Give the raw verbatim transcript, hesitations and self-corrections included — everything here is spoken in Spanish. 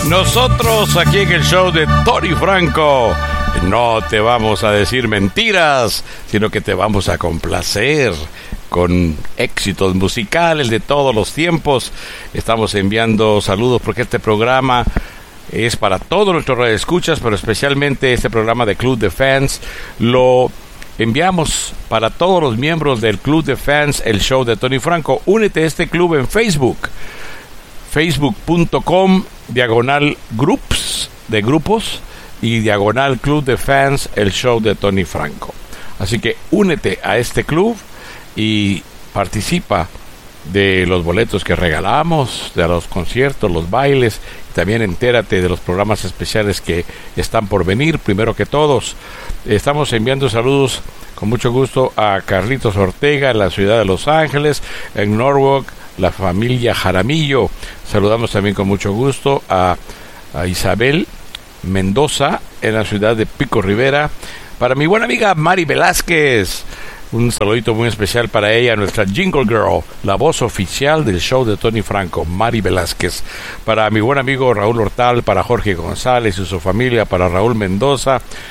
Nosotros aquí en el show de Tony Franco no te vamos a decir mentiras, sino que te vamos a complacer con éxitos musicales de todos los tiempos. Estamos enviando saludos porque este programa es para todos nuestros radioescuchas, pero especialmente este programa de Club de Fans lo enviamos para todos los miembros del Club de Fans, el show de Tony Franco. Únete a este club en Facebook, facebook punto com diagonal groups de grupos y diagonal Club de Fans, el show de Tony Franco. Así que únete a este club y participa de los boletos que regalamos, de los conciertos, los bailes. También entérate de los programas especiales que están por venir. Primero que todos, estamos enviando saludos con mucho gusto a Carlitos Ortega en la ciudad de Los Ángeles, en Norwalk, la familia Jaramillo. Saludamos también con mucho gusto a, a Isabel Mendoza en la ciudad de Pico Rivera. Para mi buena amiga Mari Velázquez, un saludito muy especial para ella, nuestra Jingle Girl, la voz oficial del show de Tony Franco, Mari Velázquez. Para mi buen amigo Raúl Hortal, para Jorge González y su familia, para Raúl Mendoza